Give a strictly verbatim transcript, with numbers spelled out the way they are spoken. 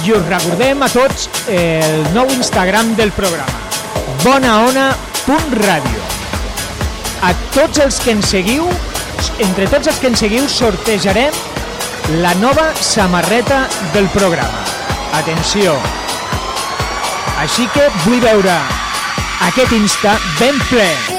I us recordem a tots el nou Instagram del programa, bonaona punt ràdio. A tots els que ens seguiu, entre tots els que ens seguiu, sortejarem la nova samarreta del programa. Atenció! Així que vull veure aquest Insta ben ple.